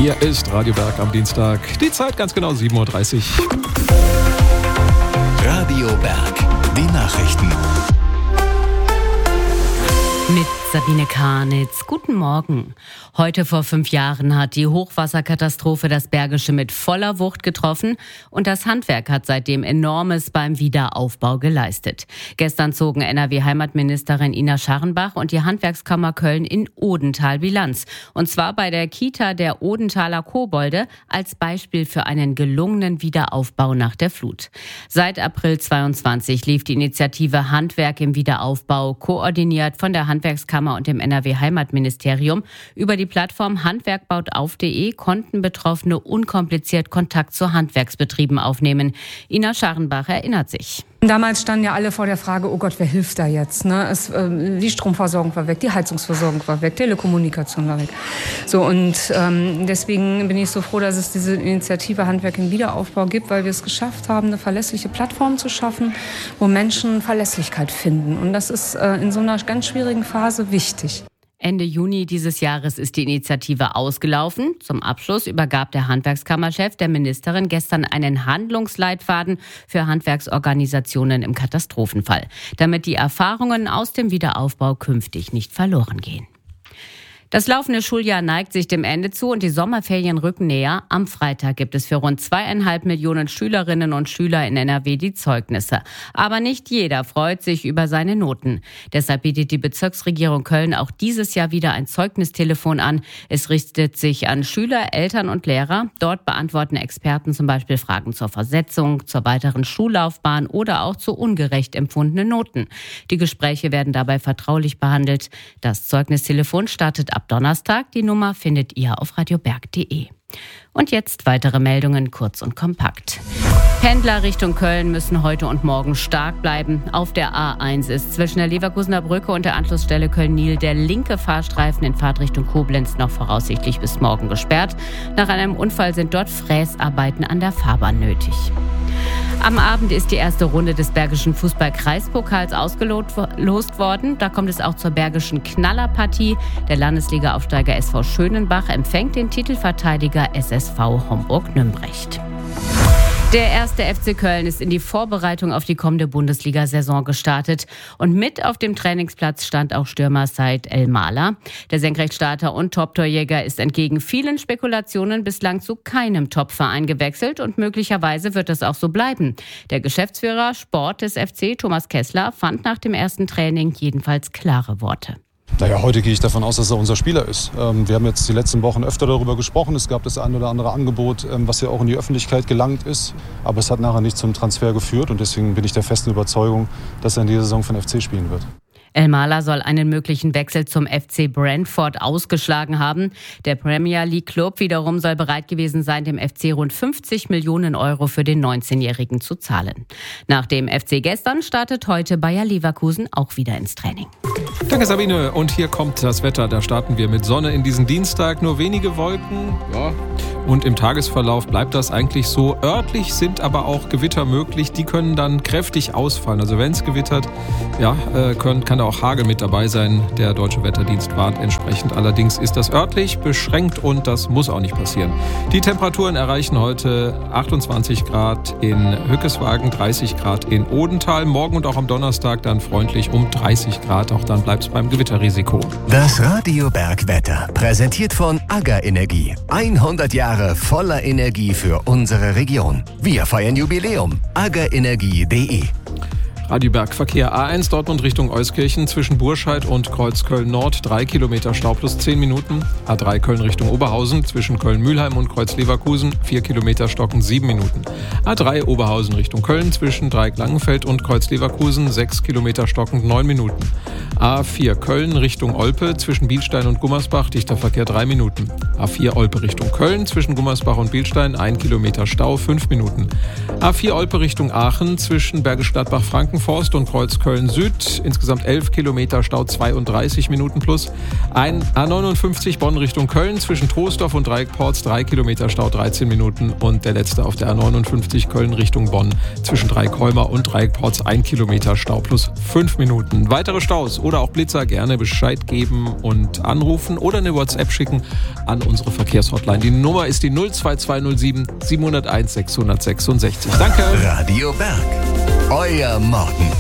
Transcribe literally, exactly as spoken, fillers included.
Hier ist Radio Berg am Dienstag. Die Zeit ganz genau sieben Uhr dreißig. Radio Berg, die Nachrichten. Mit Sabine Karnitz. Guten Morgen. Heute vor fünf Jahren hat die Hochwasserkatastrophe das Bergische mit voller Wucht getroffen und das Handwerk hat seitdem Enormes beim Wiederaufbau geleistet. Gestern zogen N R W-Heimatministerin Ina Scharrenbach und die Handwerkskammer Köln in Odenthal Bilanz. Und zwar bei der Kita der Odenthaler Kobolde als Beispiel für einen gelungenen Wiederaufbau nach der Flut. Seit April zweiundzwanzig lief die Initiative Handwerk im Wiederaufbau, koordiniert von der Handwerkskammer und dem N R W-Heimatministerium. Über die Plattform handwerkbaut auf punkt de konnten Betroffene unkompliziert Kontakt zu Handwerksbetrieben aufnehmen. Ina Scharrenbach erinnert sich. Damals standen ja alle vor der Frage, oh Gott, wer hilft da jetzt? Ne? Es, äh, die Stromversorgung war weg, die Heizungsversorgung war weg, Telekommunikation war weg. So, und ähm, deswegen bin ich so froh, dass es diese Initiative Handwerk im Wiederaufbau gibt, weil wir es geschafft haben, eine verlässliche Plattform zu schaffen, wo Menschen Verlässlichkeit finden. Und das ist äh, in so einer ganz schwierigen Phase wichtig. Ende Juni dieses Jahres ist die Initiative ausgelaufen. Zum Abschluss übergab der Handwerkskammerchef der Ministerin gestern einen Handlungsleitfaden für Handwerksorganisationen im Katastrophenfall, damit die Erfahrungen aus dem Wiederaufbau künftig nicht verloren gehen. Das laufende Schuljahr neigt sich dem Ende zu und die Sommerferien rücken näher. Am Freitag gibt es für rund zweieinhalb Millionen Schülerinnen und Schüler in N R W die Zeugnisse. Aber nicht jeder freut sich über seine Noten. Deshalb bietet die Bezirksregierung Köln auch dieses Jahr wieder ein Zeugnistelefon an. Es richtet sich an Schüler, Eltern und Lehrer. Dort beantworten Experten zum Beispiel Fragen zur Versetzung, zur weiteren Schullaufbahn oder auch zu ungerecht empfundenen Noten. Die Gespräche werden dabei vertraulich behandelt. Das Zeugnistelefon startet ab Donnerstag. Die Nummer findet ihr auf radioberg punkt de. Und jetzt weitere Meldungen kurz und kompakt. Pendler Richtung Köln müssen heute und morgen stark bleiben. Auf der A eins ist zwischen der Leverkusener Brücke und der Anschlussstelle Köln-Niel der linke Fahrstreifen in Fahrtrichtung Koblenz noch voraussichtlich bis morgen gesperrt. Nach einem Unfall sind dort Fräsarbeiten an der Fahrbahn nötig. Am Abend ist die erste Runde des Bergischen Fußball-Kreispokals ausgelost worden. Da kommt es auch zur Bergischen Knallerpartie. Der Landesliga-Aufsteiger S V Schönenbach empfängt den Titelverteidiger S S V Homburg-Nümbrecht. Der erste F C Köln ist in die Vorbereitung auf die kommende Bundesliga-Saison gestartet. Und mit auf dem Trainingsplatz stand auch Stürmer Said El-Mala. Der Senkrechtstarter und Top-Torjäger ist entgegen vielen Spekulationen bislang zu keinem Top-Verein gewechselt und möglicherweise wird es auch so bleiben. Der Geschäftsführer Sport des F C, Thomas Kessler, fand nach dem ersten Training jedenfalls klare Worte. Naja, heute gehe ich davon aus, dass er unser Spieler ist. Ähm, wir haben jetzt die letzten Wochen öfter darüber gesprochen. Es gab das ein oder andere Angebot, ähm, was ja auch in die Öffentlichkeit gelangt ist. Aber es hat nachher nicht zum Transfer geführt und deswegen bin ich der festen Überzeugung, dass er in dieser Saison für den F C spielen wird. El-Mala soll einen möglichen Wechsel zum F C Brentford ausgeschlagen haben. Der Premier League Club wiederum soll bereit gewesen sein, dem F C rund fünfzig Millionen Euro für den neunzehnjährigen zu zahlen. Nach dem F C gestern startet heute Bayer Leverkusen auch wieder ins Training. Danke Sabine. Und hier kommt das Wetter. Da starten wir mit Sonne in diesen Dienstag. Nur wenige Wolken. Ja. Und im Tagesverlauf bleibt das eigentlich so. Örtlich sind aber auch Gewitter möglich. Die können dann kräftig ausfallen. Also wenn es gewittert, ja, äh, können, kann da auch Hagel mit dabei sein. Der Deutsche Wetterdienst warnt entsprechend. Allerdings ist das örtlich beschränkt und das muss auch nicht passieren. Die Temperaturen erreichen heute achtundzwanzig Grad in Hückeswagen, dreißig Grad in Odenthal. Morgen und auch am Donnerstag dann freundlich um dreißig Grad. Auch dann bleibt es beim Gewitterrisiko. Das Radio Berg Wetter, präsentiert von AGA Energie. hundert Jahre voller Energie für unsere Region. Wir feiern Jubiläum. agaenergie punkt de. Radio Berg Verkehr A eins Dortmund Richtung Euskirchen zwischen Burscheid und Kreuzköln Nord drei Kilometer Stau plus zehn Minuten. A drei Köln Richtung Oberhausen zwischen Köln-Mühlheim und Kreuz-Leverkusen vier Kilometer Stocken sieben Minuten. A drei Oberhausen Richtung Köln zwischen Dreieck-Langenfeld und Kreuz-Leverkusen sechs Kilometer Stocken neun Minuten. A vier Köln Richtung Olpe zwischen Bielstein und Gummersbach dichter Verkehr drei Minuten. A vier Olpe Richtung Köln zwischen Gummersbach und Bielstein ein Kilometer Stau fünf Minuten. A vier Olpe Richtung Aachen zwischen Bergisch Gladbach-Frankenfeld Forst und Kreuz Köln-Süd. Insgesamt elf Kilometer Stau, zweiunddreißig Minuten plus. Ein A neunundfünfzig Bonn Richtung Köln zwischen Troisdorf und Dreieckporz, drei Kilometer Stau, dreizehn Minuten. Und der letzte auf der A neunundfünfzig Köln Richtung Bonn zwischen Dreieckholmer und Dreieckporz, ein Kilometer Stau plus fünf Minuten. Weitere Staus oder auch Blitzer gerne Bescheid geben und anrufen oder eine WhatsApp schicken an unsere Verkehrshotline. Die Nummer ist die null zwei zwei null sieben sieben null eins sechs sechs sechs. Danke. Radio Berg. Euer Morgen.